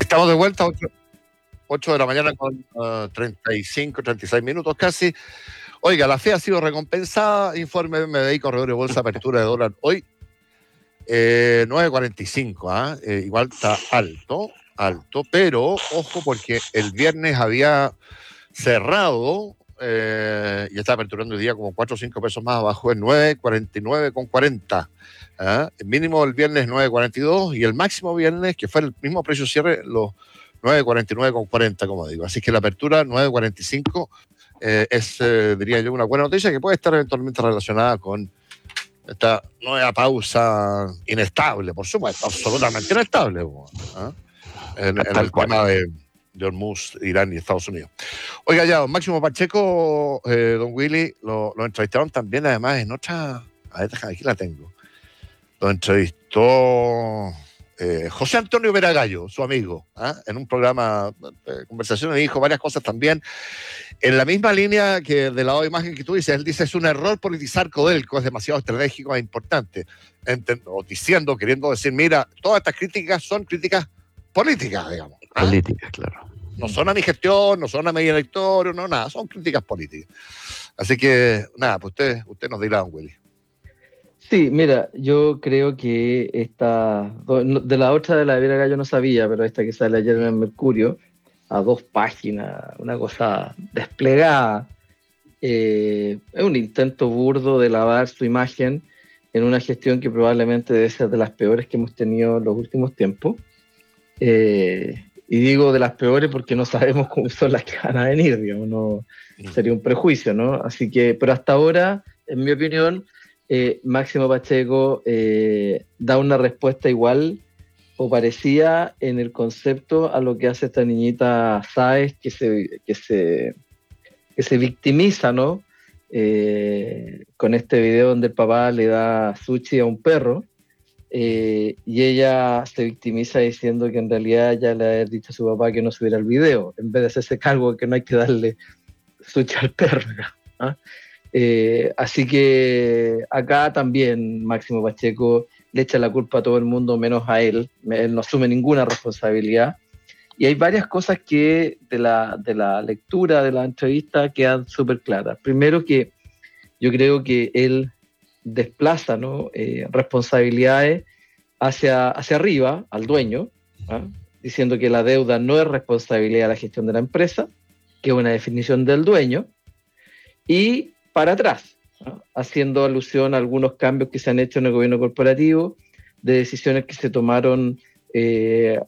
Estamos de vuelta, 8 de la mañana con 35, 36 minutos casi. Oiga, la FED ha sido recompensada. Informe MBI, corredor de bolsa, apertura de dólar hoy. 9.45, igual está alto, pero ojo porque el viernes había cerrado y está aperturando el día como 4 o 5 pesos más abajo en 9.49,40. El mínimo del viernes 9.42 y el máximo viernes, que fue el mismo precio cierre, los 9.49,40, como digo. Así que la apertura 9.45 es, diría yo, una buena noticia que puede estar eventualmente relacionada con esta nueva pausa inestable, por supuesto, absolutamente inestable, en el tema de Hormuz, Irán y Estados Unidos. Oiga, ya, don Máximo Pacheco, don Willy, lo entrevistaron también, además, en otra. A ver, aquí la tengo. Lo entrevistó José Antonio Veragallo, su amigo, en un programa de conversaciones, y dijo varias cosas también. En la misma línea que del lado de imagen que tú dices, él dice: es un error politizar Codelco, es demasiado estratégico e importante. Queriendo decir, mira, todas estas críticas son críticas políticas, digamos. Políticas, claro. No son a mi gestión, no son a mi directorio, no, nada, son críticas políticas. Así que, nada, pues usted nos dirá, don Willy. Sí, mira, yo creo que esta, de la otra de la Veragallo no sabía, pero esta que sale ayer en el Mercurio, a 2 páginas, una cosa desplegada, es un intento burdo de lavar su imagen en una gestión que probablemente debe ser de las peores que hemos tenido en los últimos tiempos. Y digo de las peores porque no sabemos cómo son las que van a venir, digamos, no, sería un prejuicio, ¿no? Así que, pero hasta ahora, en mi opinión, Máximo Pacheco da una respuesta igual o parecía en el concepto a lo que hace esta niñita Sáez, que se victimiza, ¿no? Con este video donde el papá le da sushi a un perro, y ella se victimiza diciendo que en realidad ya le había dicho a su papá que no subiera el video, en vez de hacerse cargo de que no hay que darle sushi al perro, ¿no? Así que acá también Máximo Pacheco le echa la culpa a todo el mundo menos a él. Él no asume ninguna responsabilidad. Y hay varias cosas que de la lectura de la entrevista quedan súper claras. Primero, que yo creo que él desplaza, ¿no? Responsabilidades hacia arriba, al dueño, diciendo que la deuda no es responsabilidad de la gestión de la empresa, que es una definición del dueño, y para atrás, haciendo alusión a algunos cambios que se han hecho en el gobierno corporativo, de decisiones que se tomaron en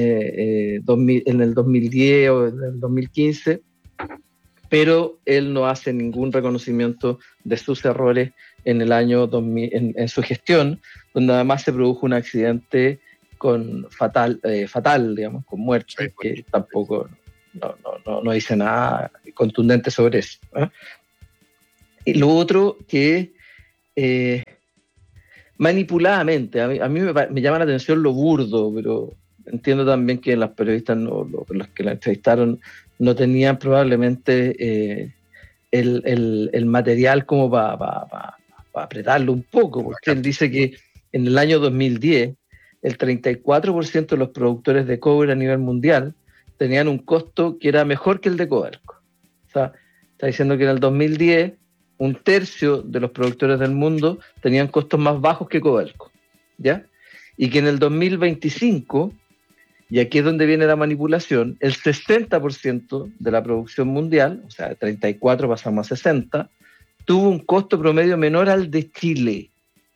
el 2010 o en el 2015, pero él no hace ningún reconocimiento de sus errores en el año 2000, en su gestión, donde además se produjo un accidente fatal, digamos, con muerte, que tampoco no dice nada contundente sobre eso. Y lo otro que manipuladamente, a mí me llama la atención lo burdo, pero entiendo también que las periodistas, los que la entrevistaron, no tenían probablemente el material como para apretarlo un poco, porque él dice que en el año 2010 el 34% de los productores de cobre a nivel mundial tenían un costo que era mejor que el de Codelco. O sea, está diciendo que en el 2010 un tercio de los productores del mundo tenían costos más bajos que Codelco, ¿ya? Y que en el 2025, y aquí es donde viene la manipulación, el 60% de la producción mundial, o sea, de 34 pasamos a 60, tuvo un costo promedio menor al de Chile.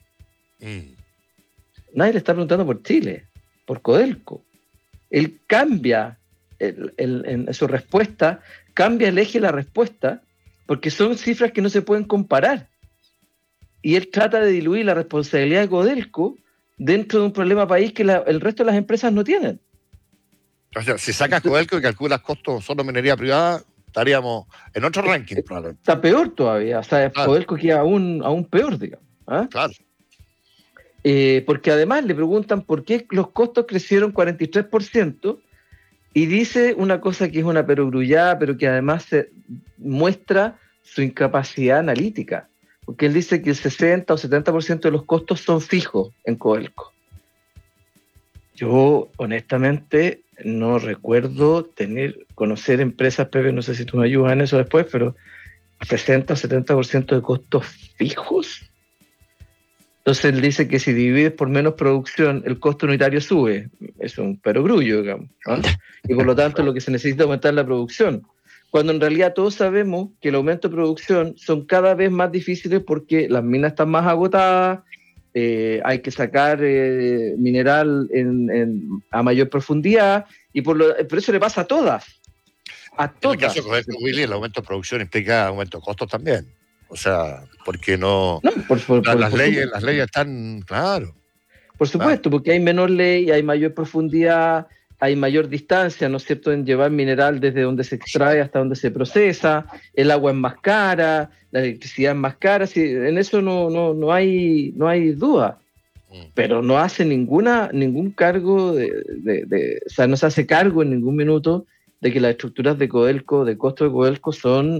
Nadie le está preguntando por Chile, por Codelco. Él cambia en su respuesta, cambia el eje de la respuesta, porque son cifras que no se pueden comparar. Y él trata de diluir la responsabilidad de Codelco dentro de un problema país que el resto de las empresas no tienen. O sea, si sacas Codelco y calculas costos solo minería privada, estaríamos en otro ranking, probablemente. Está peor todavía. O sea, claro. Codelco queda aún peor, digamos. Claro. Porque además le preguntan por qué los costos crecieron 43%, y dice una cosa que es una perogrullada, pero que además se muestra su incapacidad analítica, porque él dice que el 60 o 70% de los costos son fijos en Codelco. Yo, honestamente, no recuerdo conocer empresas, Pepe, no sé si tú me ayudas en eso después, pero 60 o 70% de costos fijos. Entonces él dice que si divides por menos producción, el costo unitario sube. Es un perogrullo, digamos, ¿no? Y por lo tanto lo que se necesita es aumentar la producción. Cuando en realidad todos sabemos que el aumento de producción son cada vez más difíciles porque las minas están más agotadas, hay que sacar mineral a mayor profundidad, y por eso le pasa a todas. A todas. En el caso de Codelco, Willy, el aumento de producción implica aumento de costos también. O sea, porque no las leyes están, claro. Por supuesto, porque hay menor ley, hay mayor profundidad, hay mayor distancia, ¿no es cierto?, en llevar mineral desde donde se extrae hasta donde se procesa, el agua es más cara, la electricidad es más cara, sí, en eso no hay duda, pero no hace ningún cargo, o sea, no se hace cargo en ningún minuto de que las estructuras de Codelco, de costo de Codelco, son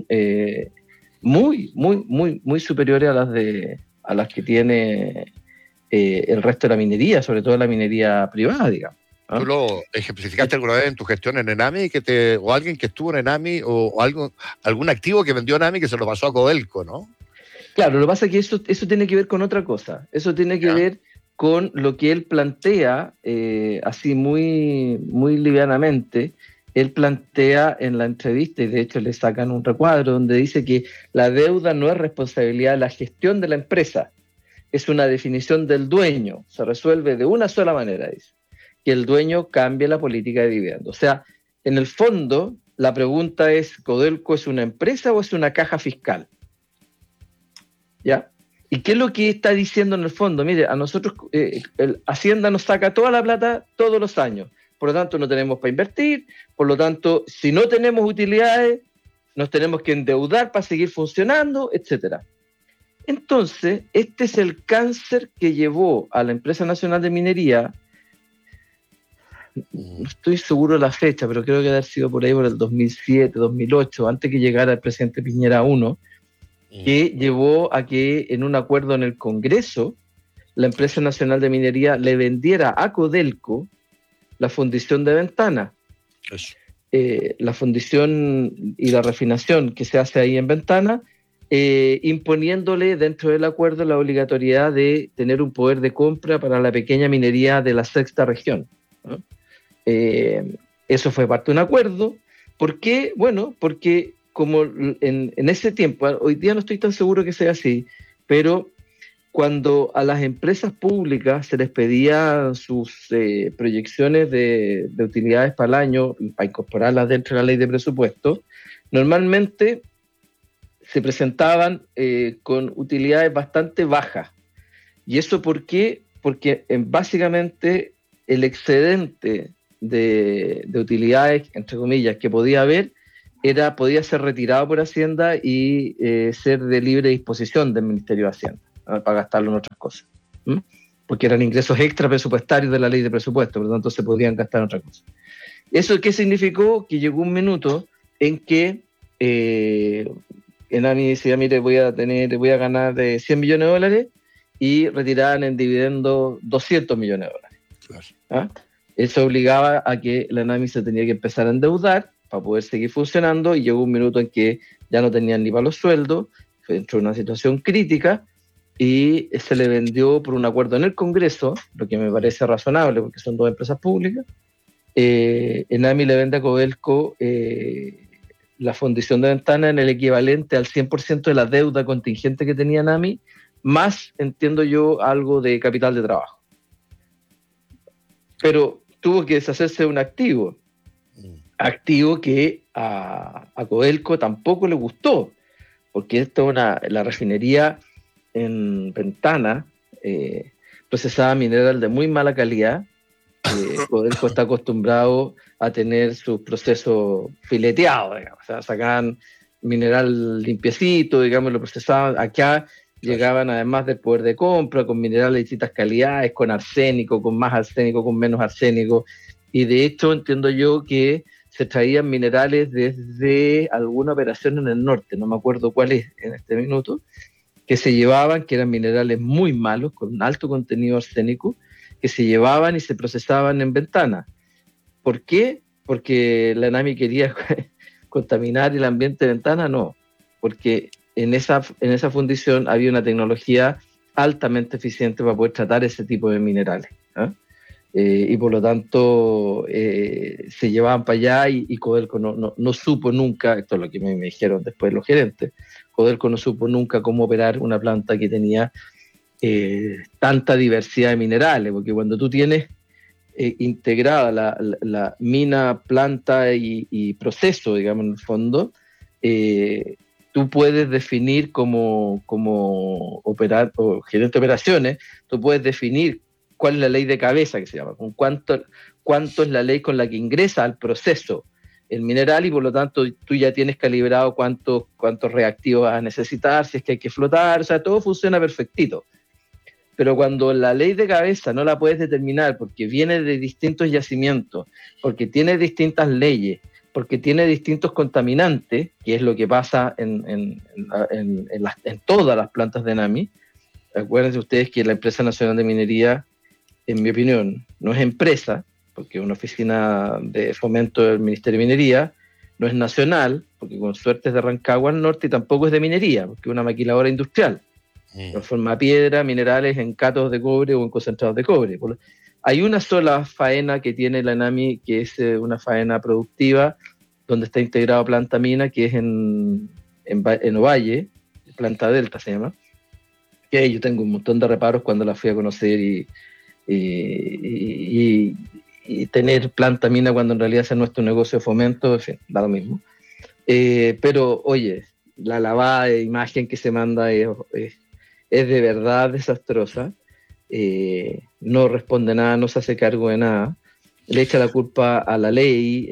muy superiores a las que tiene el resto de la minería, sobre todo la minería privada, digamos. ¿Tú lo ejemplificaste alguna vez en tu gestión en Enami, o alguien que estuvo en Enami, o algún activo que vendió Enami que se lo pasó a Codelco, ¿no? Claro, lo que pasa es que eso tiene que ver con otra cosa. Eso tiene que ver con lo que él plantea, así muy livianamente. Él plantea en la entrevista, y de hecho le sacan un recuadro, donde dice que la deuda no es responsabilidad de la gestión de la empresa, es una definición del dueño, se resuelve de una sola manera, dice, que el dueño cambie la política de dividendos. O sea, en el fondo, la pregunta es, ¿Codelco es una empresa o es una caja fiscal? ¿Ya? ¿Y qué es lo que está diciendo en el fondo? Mire, a nosotros Hacienda nos saca toda la plata todos los años, por lo tanto no tenemos para invertir, por lo tanto, si no tenemos utilidades, nos tenemos que endeudar para seguir funcionando, etcétera. Entonces, este es el cáncer que llevó a la Empresa Nacional de Minería, no estoy seguro de la fecha, pero creo que debe haber sido por ahí por el 2007, 2008, antes que llegara el presidente Piñera I, que llevó a que en un acuerdo en el Congreso, la Empresa Nacional de Minería le vendiera a Codelco la fundición de Ventana. La fundición y la refinación que se hace ahí en Ventana, imponiéndole dentro del acuerdo la obligatoriedad de tener un poder de compra para la pequeña minería de la sexta región, ¿no? Eso fue parte de un acuerdo. ¿Por qué? Bueno, porque como en ese tiempo, hoy día no estoy tan seguro que sea así, pero cuando a las empresas públicas se les pedían sus proyecciones de utilidades para el año, para incorporarlas dentro de la ley de presupuesto, normalmente se presentaban con utilidades bastante bajas. ¿Y eso por qué? Porque básicamente el excedente de utilidades, entre comillas, que podía haber, podía ser retirado por Hacienda y ser de libre disposición del Ministerio de Hacienda, ¿no?, para gastarlo en otras cosas, porque eran ingresos extra presupuestarios de la ley de presupuesto, por lo tanto se podían gastar en otras cosas. ¿Eso qué significó? Que llegó un minuto en que Enami decía, mire, voy a ganar de $100 millones y retiraban en dividendo $200 millones. Claro. Eso obligaba a que la Enami se tenía que empezar a endeudar para poder seguir funcionando, y llegó un minuto en que ya no tenían ni para los sueldos, entró en una situación crítica y se le vendió por un acuerdo en el Congreso, lo que me parece razonable porque son dos empresas públicas. Enami le vende a Codelco la fundición de Ventana en el equivalente al 100% de la deuda contingente que tenía Enami, más, entiendo yo, algo de capital de trabajo. Pero tuvo que deshacerse de un activo que a Codelco tampoco le gustó, porque esto la refinería en Ventana procesaba mineral de muy mala calidad. Codelco está acostumbrado a tener sus procesos fileteados, digamos, o sea, sacaban mineral limpiecito, digamos, lo procesaban. Acá llegaban, además del poder de compra, con minerales de distintas calidades, con arsénico, con más arsénico, con menos arsénico, y de hecho entiendo yo que se traían minerales desde alguna operación en el norte, no me acuerdo cuál es en este minuto, que se llevaban, que eran minerales muy malos, con alto contenido arsénico, que se llevaban y se procesaban en Ventana. ¿Por qué? Porque la ENAMI quería contaminar el ambiente de Ventana, no, porque en esa fundición había una tecnología altamente eficiente para poder tratar ese tipo de minerales, ¿eh? Y por lo tanto se llevaban para allá y Codelco no supo nunca, esto es lo que me dijeron después los gerentes, Codelco no supo nunca cómo operar una planta que tenía tanta diversidad de minerales, porque cuando tú tienes integrada la mina, planta y proceso, digamos, en el fondo, tú puedes definir como operar o gerente de operaciones, tú puedes definir cuál es la ley de cabeza, que se llama, con cuánto es la ley con la que ingresa al proceso el mineral, y por lo tanto tú ya tienes calibrado cuántos reactivos vas a necesitar, si es que hay que flotar, o sea, todo funciona perfectito. Pero cuando la ley de cabeza no la puedes determinar porque viene de distintos yacimientos, porque tiene distintas leyes, porque tiene distintos contaminantes, que es lo que pasa en todas las plantas de ENAMI. Acuérdense ustedes que la Empresa Nacional de Minería, en mi opinión, no es empresa, porque es una oficina de fomento del Ministerio de Minería, no es nacional, porque con suerte es de Rancagua al norte, y tampoco es de minería, porque es una maquiladora industrial. Transforma piedra, minerales en catos de cobre o en concentrados de cobre. Hay una sola faena que tiene la ENAMI, que es una faena productiva, donde está integrado planta mina, que es en Ovalle, planta Delta se llama, que ahí yo tengo un montón de reparos cuando la fui a conocer y tener planta mina cuando en realidad ese es nuestro negocio de fomento, en fin, da lo mismo. Pero, oye, la lavada de imagen que se manda es de verdad desastrosa, no responde nada, no se hace cargo de nada, le echa la culpa a la ley,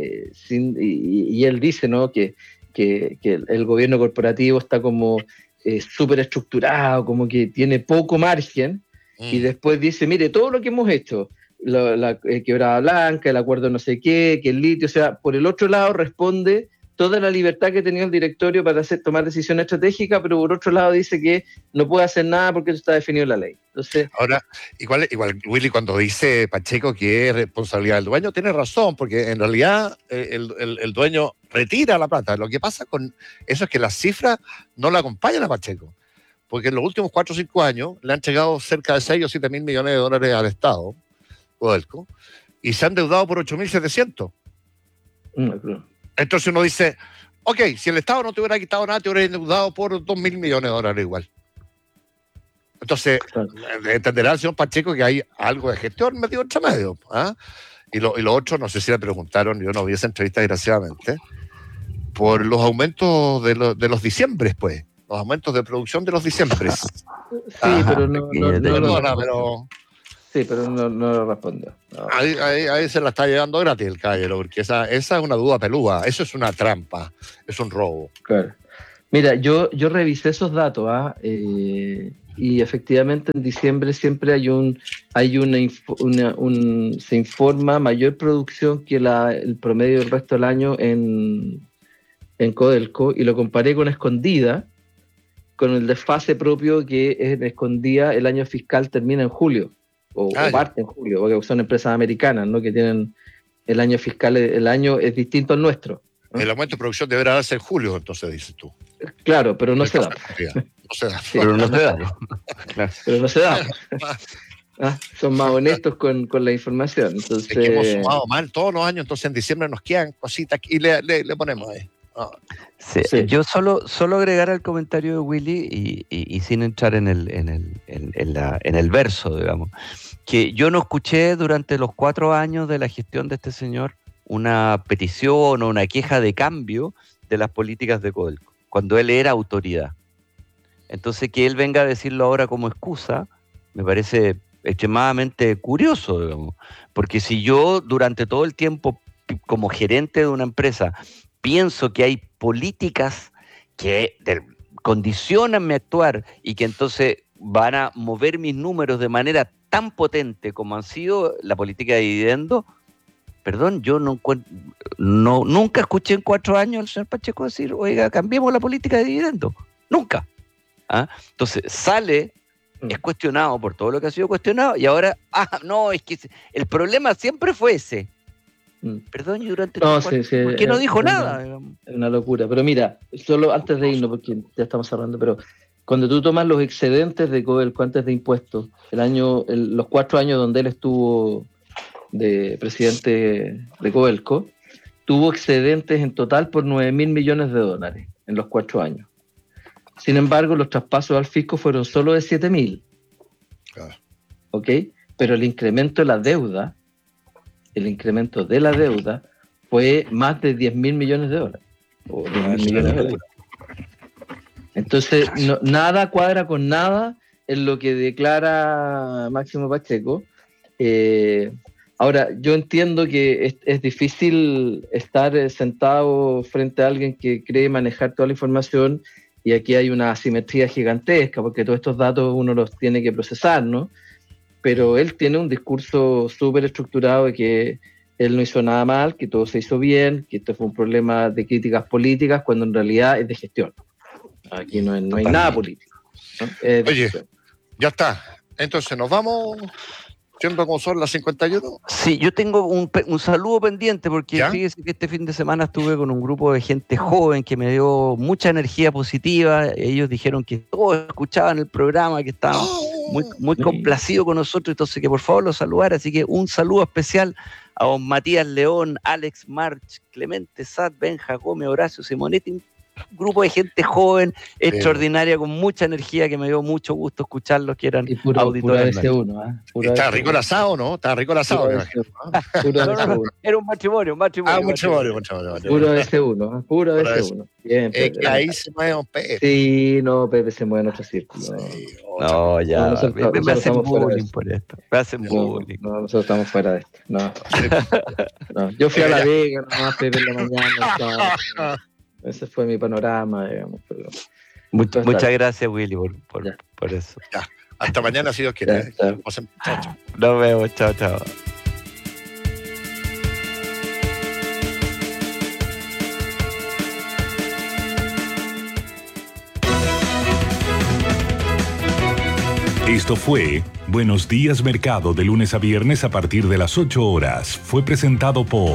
y él dice, ¿no?, que el gobierno corporativo está como súper estructurado, como que tiene poco margen, y después dice, mire, todo lo que hemos hecho, la quebrada blanca, el acuerdo no sé qué, que el litio, o sea, por el otro lado responde toda la libertad que tenía el directorio para tomar decisiones estratégicas, pero por otro lado dice que no puede hacer nada porque eso está definido en la ley. Entonces, ahora, igual Willy, cuando dice Pacheco que es responsabilidad del dueño, tiene razón, porque en realidad el dueño retira la plata. Lo que pasa con eso es que las cifras no la acompañan a Pacheco, porque en los últimos 4 o 5 años le han entregado cerca de 6 o 7 mil millones de dólares al Estado, Codelco, y se han endeudado por 8.700. claro. Entonces uno dice, ok, si el Estado no te hubiera quitado nada, te hubiera endeudado por 2.000 millones de dólares igual. Entonces, entenderá el señor Pacheco que hay algo de gestión metido entre medio. ¿Ah? Y lo otro, no sé si le preguntaron, yo no vi esa entrevista desgraciadamente, por los aumentos de los diciembres, pues. Los aumentos de producción de los diciembres. Sí, pero no Sí, pero no lo respondió. No. Ahí se la está llevando gratis el caballero, porque esa es una duda pelúa, eso es una trampa, es un robo. Claro. Mira, yo revisé esos datos, y efectivamente en diciembre siempre se informa mayor producción que el promedio del resto del año en Codelco, y lo comparé con Escondida, con el desfase propio que es en Escondida, el año fiscal termina en julio. O parte en julio, porque son empresas americanas, ¿no?, que tienen el año fiscal, el año es distinto al nuestro, ¿no? El aumento de producción deberá darse en julio, entonces dices tú. Claro, pero no se da. No se da. Sí, pero no se da. Pero no se da. Son más honestos con la información. Entonces, es que hemos sumado mal todos los años, entonces en diciembre nos quedan cositas y le ponemos ahí. Sí. Yo solo agregar al comentario de Willy y sin entrar en el verso, digamos, que yo no escuché durante los 4 años de la gestión de este señor una petición o una queja de cambio de las políticas de Codelco, cuando él era autoridad. Entonces que él venga a decirlo ahora como excusa, me parece extremadamente curioso, digamos, porque si yo durante todo el tiempo como gerente de una empresa pienso que hay políticas que condicionan mi actuar y que entonces van a mover mis números de manera tan potente como han sido la política de dividendo, perdón, yo nunca escuché en 4 años al señor Pacheco decir, oiga, cambiemos la política de dividendo. Nunca. Entonces sale, es cuestionado por todo lo que ha sido cuestionado y ahora, no, es que el problema siempre fue ese. Perdón, y durante No, ¿por qué no dijo nada? Es una locura. Pero mira, solo antes de irnos, porque ya estamos cerrando, pero cuando tú tomas los excedentes de Codelco antes de impuestos, los 4 años donde él estuvo de presidente de Codelco, tuvo excedentes en total por $9.000 millones en los 4 años. Sin embargo, los traspasos al fisco fueron solo de 7.000. Claro. ¿Ok? Pero el incremento de la deuda fue más de $10.000 millones. O $10.000 millones. Entonces, nada cuadra con nada en lo que declara Máximo Pacheco. Ahora, yo entiendo que es difícil estar sentado frente a alguien que cree manejar toda la información, y aquí hay una asimetría gigantesca, porque todos estos datos uno los tiene que procesar, ¿no? Pero él tiene un discurso súper estructurado de que él no hizo nada mal, que todo se hizo bien, que esto fue un problema de críticas políticas, cuando en realidad es de gestión. Aquí no hay nada político, ¿no? Oye, ya está. Entonces, ¿nos vamos siendo como son las 51? Sí, yo tengo un saludo pendiente, porque ¿ya? Fíjese que este fin de semana estuve con un grupo de gente joven que me dio mucha energía positiva. Ellos dijeron que todos escuchaban el programa, que estaban muy complacidos con nosotros, entonces que por favor los saludara. Así que un saludo especial a don Matías León, Alex March, Clemente Sad, Benja Gómez, Horacio Simonetti, un grupo de gente joven, extraordinaria, con mucha energía, que me dio mucho gusto escucharlos, que eran auditores. ¿Está rico el asado, no? Está rico el asado. Era un matrimonio. Matrimonio. Puro BC1, puro BC1. Bien, Pepe. Ahí se mueve un Pepe. Sí, no, Pepe se mueve en otro círculo. Sí, no, ya. Me hacen bullying por esto. Me hacen bullying. No, nosotros estamos fuera de esto. No. Yo fui a La Vega, nomás, Pepe, en la mañana. Ese fue mi panorama, digamos. Pero muchas gracias, Willy, por eso. Ya. Hasta mañana, si Dios quiere. Chao. Nos vemos. Chao. Esto fue Buenos Días Mercado, de lunes a viernes a partir de las 8 horas. Fue presentado por...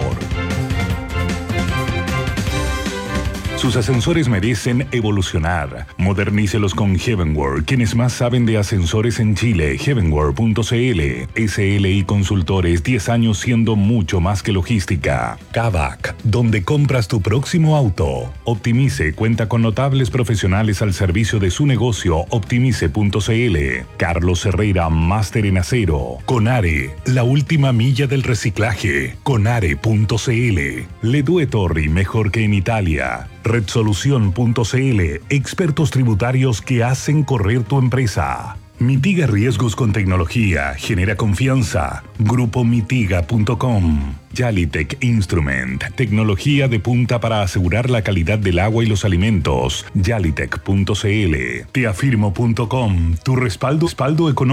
Sus ascensores merecen evolucionar. Modernícelos con Heavenworld, quienes más saben de ascensores en Chile. Heavenworld.cl. SLI Consultores, 10 años siendo mucho más que logística. Kavak, donde compras tu próximo auto. Optimice cuenta con notables profesionales al servicio de su negocio. Optimice.cl. Carlos Herrera, máster en acero. Conare, la última milla del reciclaje. Conare.cl. Ledue Torri, mejor que en Italia. Redsolución.cl, expertos tributarios que hacen correr tu empresa. Mitiga riesgos con tecnología, genera confianza. Grupomitiga.com. Yalitech Instrument, tecnología de punta para asegurar la calidad del agua y los alimentos. Yalitech.cl. Teafirmo.com, tu respaldo económico.